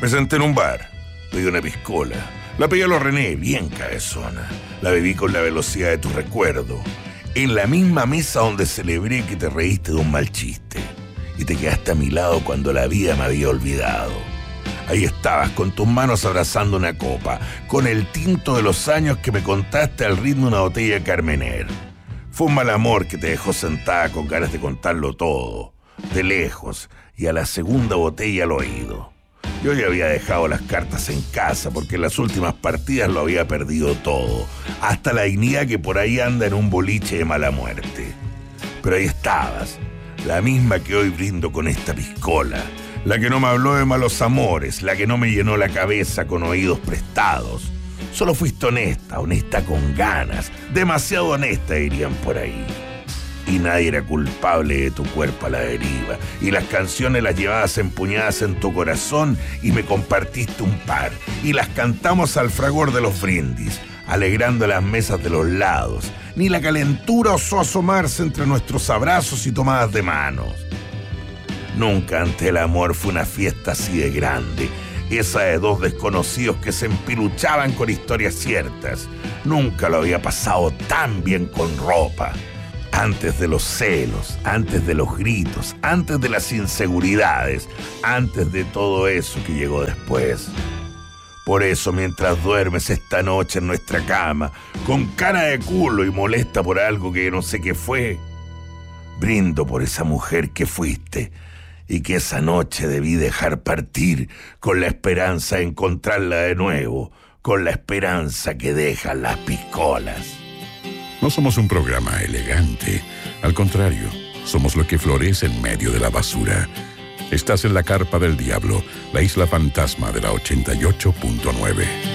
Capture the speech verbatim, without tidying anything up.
Me senté en un bar, pedí una piscola. La pedí a los René, bien cabezona. La bebí con la velocidad de tu recuerdo. En la misma mesa donde celebré que te reíste de un mal chiste. Y te quedaste a mi lado cuando la vida me había olvidado. Ahí estabas, con tus manos abrazando una copa, con el tinto de los años que me contaste al ritmo de una botella de Carmener. Fue un mal amor que te dejó sentada con ganas de contarlo todo, de lejos, y a la segunda botella al oído. Yo ya había dejado las cartas en casa porque en las últimas partidas lo había perdido todo, hasta la dignidad que por ahí anda en un boliche de mala muerte. Pero ahí estabas, la misma que hoy brindo con esta piscola, la que no me habló de malos amores, la que no me llenó la cabeza con oídos prestados. Solo fuiste honesta, honesta con ganas, demasiado honesta dirían por ahí. Y nadie era culpable de tu cuerpo a la deriva. Y las canciones las llevabas empuñadas en tu corazón y me compartiste un par. Y las cantamos al fragor de los brindis, alegrando las mesas de los lados. Ni la calentura osó asomarse entre nuestros abrazos y tomadas de manos. Nunca ante el amor fue una fiesta así de grande. Esa de dos desconocidos que se empiluchaban con historias ciertas. Nunca lo había pasado tan bien con ropa. Antes de los celos, antes de los gritos, antes de las inseguridades, antes de todo eso que llegó después. Por eso, mientras duermes esta noche en nuestra cama, con cara de culo y molesta por algo que no sé qué fue, brindo por esa mujer que fuiste y que esa noche debí dejar partir con la esperanza de encontrarla de nuevo, con la esperanza que dejan las piscolas. No somos un programa elegante. Al contrario, somos lo que florece en medio de la basura. Estás en la carpa del diablo, la isla fantasma de la ochenta y ocho punto nueve.